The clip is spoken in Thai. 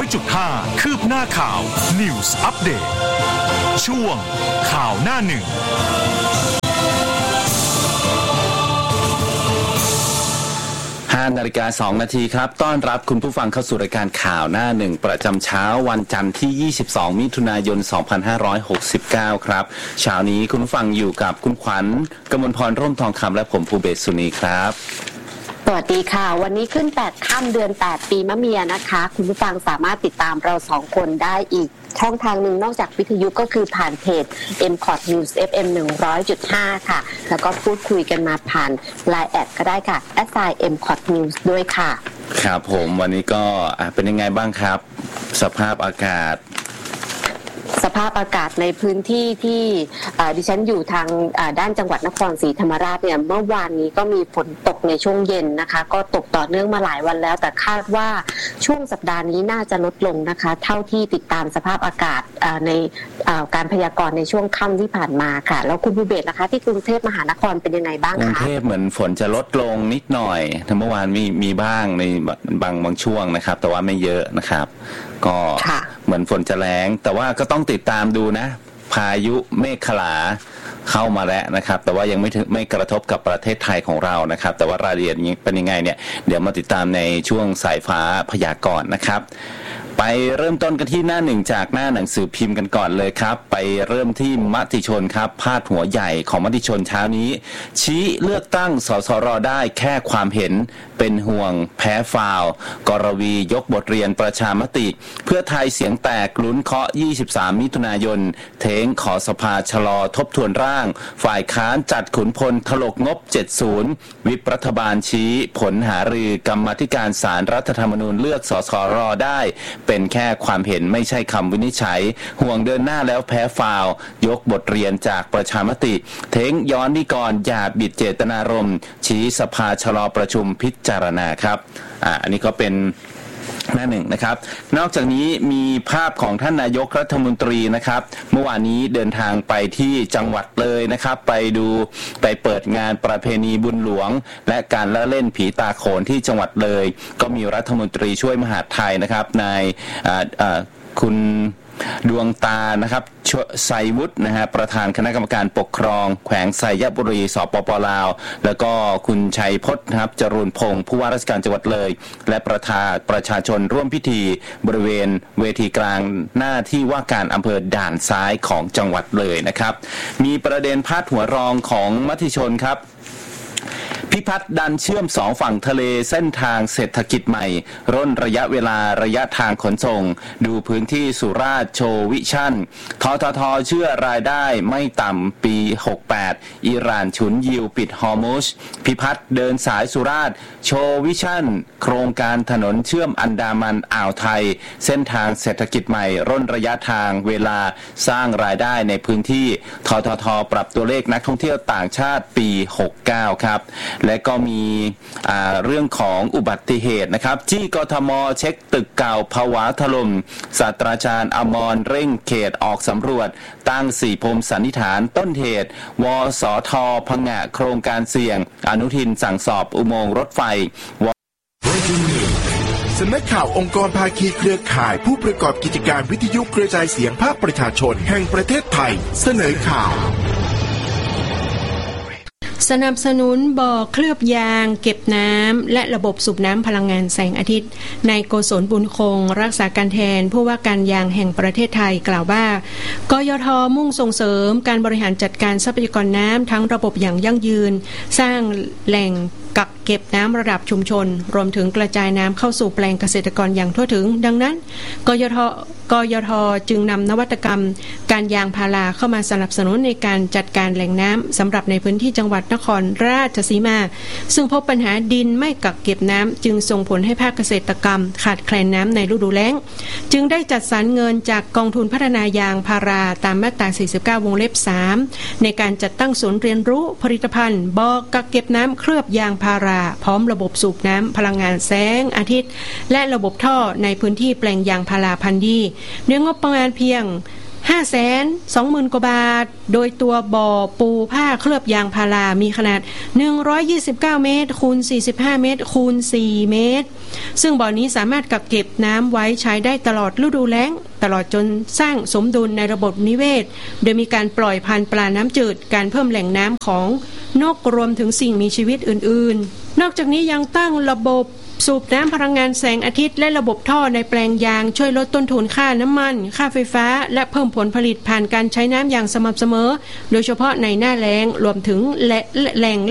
100.5 คืบหน้าข่าว News Update ช่วงข่าวหน้าหนึ่ง 5:02 น.ครับต้อนรับคุณผู้ฟังเข้าสู่รายการข่าวหน้าหนึ่งประจำเช้าวันจันทร์ที่22มิถุนายน2569ครับเช้านี้คุณผู้ฟังอยู่กับคุณขวัญกมลพรร่มทองคำและผมภูเบศสุนีครับสวัสดีค่ะวันนี้ขึ้น8ค่ำเดือน8ปีมะเมียนะคะคุณผู้ฟังสามารถติดตามเรา2คนได้อีกช่องทางหนึ่งนอกจากวิทยุก็คือผ่านเพจ MCOT News FM 100.5 ค่ะแล้วก็พูดคุยกันมาผ่าน LINE แอดก็ได้ค่ะ @MCOT News ด้วยค่ะครับผมวันนี้ก็เป็นยังไงบ้างครับสภาพอากาศในพื้นที่ที่ดิฉันอยู่ทางด้านจังหวัดนครศรีธรรมราชเนี่ยเมื่อวานนี้ก็มีฝนตกในช่วงเย็นนะคะก็ตกต่อเนื่องมาหลายวันแล้วแต่คาดว่าช่วงสัปดาห์นี้น่าจะลดลงนะคะเท่าที่ติดตามสภาพอากาศในการพยากรณ์ในช่วงค่ำที่ผ่านมาค่ะแล้วคุณภูเบศนะคะที่กรุงเทพมหานครเป็นยังไงบ้างคะกรุงเทพเหมือนฝนจะลดลงนิดหน่อยเมื่อวานมีบ้างในบางช่วงนะครับแต่ว่าไม่เยอะนะครับก็เหมือนฝนจะแรงแต่ว่าก็ต้องติดตามดูนะพายุเมฆขลาเข้ามาแล้วนะครับแต่ว่ายังไม่กระทบกับประเทศไทยของเรานะครับแต่ว่ารายละเอียดเป็นยังไงเนี่ยเดี๋ยวมาติดตามในช่วงสายฟ้าพยากรณ์นะครับไปเริ่มต้นกันที่หน้าหนึ่งจากหน้าหนังสือพิมพ์กันก่อนเลยครับไปเริ่มที่มติชนครับพาดหัวใหญ่ของมติชนเช้านี้ชี้เลือกตั้งสสรได้แค่ความเห็นเป็นห่วงแพ้ฟาวกรวียกบทเรียนประชามติเพื่อไทยเสียงแตกลุ้นเคาะ23มิถุนายนเทงขอสภาชะลอทบทวนร่างฝ่ายค้านจัดขุนพลถลกงบ70วิปรัฐบาลชี้ผลหารือกรรมาธิการศาลรัฐธรรมนูญเลือกสสรได้เป็นแค่ความเห็นไม่ใช่คำวินิจฉัยห่วงเดินหน้าแล้วแพ้ฟาวยกบทเรียนจากประชามติเท้งย้อนนิกรอย่าบิดเจตนารมณ์ชี้สภาชะลอประชุมพิจารณาครับอันนี้ก็เป็นหน้าหนึ่งนะครับนอกจากนี้มีภาพของท่านนายกรัฐมนตรีนะครับเมื่อวานนี้เดินทางไปที่จังหวัดเลยนะครับไปเปิดงานประเพณีบุญหลวงและการละเล่นผีตาโขนที่จังหวัดเลยก็มีรัฐมนตรีช่วยมหาดไทยนะครับนายคุณดวงตานะครับไซวุฒินะฮะประธานคณะกรรมการปกครองแขวงไซยบุรีสปป.ลาวแล้วก็คุณชัยพจน์นะครับจรูนพงศ์ผู้ว่าราชการจังหวัดเลยและประชาชนร่วมพิธีบริเวณเวทีกลางหน้าที่ว่าการอำเภอด่านซ้ายของจังหวัดเลยนะครับมีประเด็นพาดหัวรองของมติชนครับพิพัฒน์ดันเชื่อม2ฝั่งทะเลเส้นทางเศรษฐกิจใหม่ร่นระยะเวลาระยะทางขนส่งดูพื้นที่สุราษฎร์โชว์วิชั่นททท.เชื่อรายได้ไม่ต่ำปี68อิหร่านฉุนยิวปิดฮอร์มุซพิพัฒน์เดินสายสุราษฎร์โชว์วิชั่นโครงการถนนเชื่อมอันดามันอ่าวไทยเส้นทางเศรษฐกิจใหม่ร่นระยะทางเวลาสร้างรายได้ในพื้นที่ททท.ปรับตัวเลขนักท่องเที่ยวต่างชาติปี69ครับและก็มีเรื่องของอุบัติเหตุนะครับที่กทม.เช็คตึกเก่าภาวะถล่มศาสตราจารย์อมรเร่งเขตออกสำรวจตั้ง4 ปมสันนิษฐานต้นเหตุวสท.ผงะโครงการเสี่ยงอนุทินสั่งสอบอุโมงค์รถไฟสำนักข่าวองค์กรภาคีเครือข่ายผู้ประกอบกิจการวิทยุกระจายเสียงภาคประชาชนแห่งประเทศไทยเสนอข่าวสนับสนุนบ่อเคลือบยางเก็บน้ำและระบบสูบน้ำพลังงานแสงอาทิตย์นายโกศลบุญคงรักษาการแทนผู้ว่าการยางแห่งประเทศไทยกล่าวว่ากยท.มุ่งส่งเสริมการบริหารจัดการทรัพยากรน้ำทั้งระบบอย่างยั่งยืนสร้างแหล่งกักเก็บน้ำระดับชุมชนรวมถึงกระจายน้ำเข้าสู่แปลงเกษตรกรอย่างทั่วถึงดังนั้นกยท.จึงนำนวัตกรรมการยางพาราเข้ามาสนับสนุนในการจัดการแหล่งน้ำสำหรับในพื้นที่จังหวัดนครราชสีมาซึ่งพบปัญหาดินไม่กักเก็บน้ำจึงส่งผลให้ภาคเกษตรกรรมขาดแคลนน้ำในฤดูแล้งจึงได้จัดสรรเงินจากกองทุนพัฒนายางพาราตามมาตรา49 วงเล็บ 3ในการจัดตั้งศูนย์เรียนรู้ผลิตภัณฑ์บ่อกักเก็บน้ำเคลือบยางพาราพร้อมระบบสูบน้ำพลังงานแสงอาทิตย์และระบบท่อในพื้นที่แปลงยางพาราพันธุ์ดีด้วยงบประมาณเพียง 520,000 กว่าบาทโดยตัวบ่อปูผ้าเคลือบยางพารามีขนาด129เมตรคูณ45เมตรคูณ4เมตรซึ่งบ่อนี้สามารถกักเก็บน้ำไว้ใช้ได้ตลอดฤดูแล้งตลอดจนสร้างสมดุลในระบบนิเวศโดยมีการปล่อยพันธุ์ปลาน้ำจืดการเพิ่มแหล่งน้ำของนกรวมถึงสิ่งมีชีวิตอื่นๆนอกจากนี้ยังตั้งระบบสูบน้ำพลังงานแสงอาทิตย์และระบบท่อในแปลงยางช่วยลดต้นทุนค่าน้ำมันค่าไฟฟ้าและเพิ่มผลผลิตผ่านการใช้น้ำอย่างสม่ำเสมอโดยเฉพาะในหน้าแล้งรวมถึงแหล่ง